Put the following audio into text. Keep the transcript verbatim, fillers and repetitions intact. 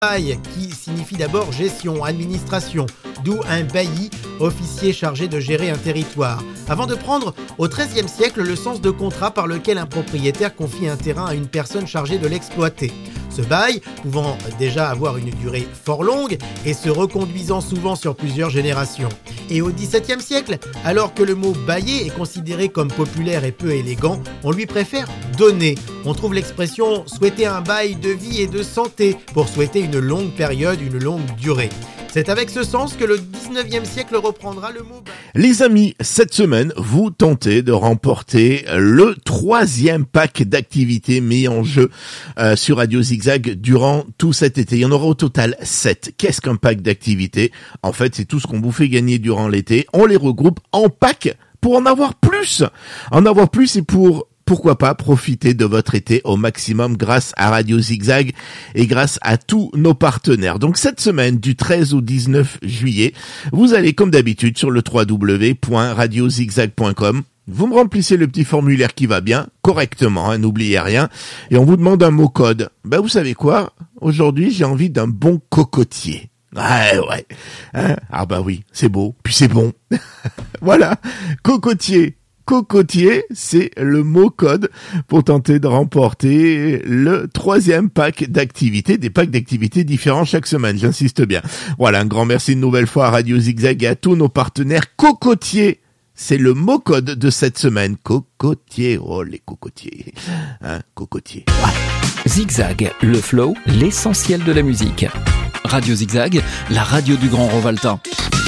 bail, qui signifie d'abord gestion, administration, d'où un bailli, officier chargé de gérer un territoire, avant de prendre au treizième siècle le sens de contrat par lequel un propriétaire confie un terrain à une personne chargée de l'exploiter. Ce bail pouvant déjà avoir une durée fort longue et se reconduisant souvent sur plusieurs générations. Et au dix-septième siècle, alors que le mot bailler est considéré comme populaire et peu élégant, on lui préfère donner. On trouve l'expression souhaiter un bail de vie et de santé pour souhaiter une longue période, une longue durée. C'est avec ce sens que le dix-neuvième siècle reprendra le mot bail. Les amis, cette semaine, vous tentez de remporter le troisième pack d'activités mis en jeu euh, sur Radio Zigzag durant tout cet été. Il y en aura au total sept. Qu'est-ce qu'un pack d'activités ? En fait, c'est tout ce qu'on vous fait gagner durant l'été. On les regroupe en pack pour en avoir plus. En avoir plus et pour... Pourquoi pas profiter de votre été au maximum grâce à Radio Zigzag et grâce à tous nos partenaires. Donc cette semaine, du treize au dix-neuf juillet, vous allez comme d'habitude sur le w w w point radio zigzag point com. Vous me remplissez le petit formulaire qui va bien, correctement, hein, n'oubliez rien, et on vous demande un mot-code. Ben vous savez quoi ? Aujourd'hui, j'ai envie d'un bon cocotier. Ouais, ouais. Hein ? Ah bah oui, c'est beau, puis c'est bon. Voilà, cocotier. Cocotier, c'est le mot-code pour tenter de remporter le troisième pack d'activités, des packs d'activités différents chaque semaine, j'insiste bien. Voilà, un grand merci une nouvelle fois à Radio Zigzag et à tous nos partenaires. Cocotier, c'est le mot-code de cette semaine. Cocotier, oh les cocotiers, hein, cocotier. Ouais. Zigzag, le flow, l'essentiel de la musique. Radio Zigzag, la radio du Grand Rovaltin.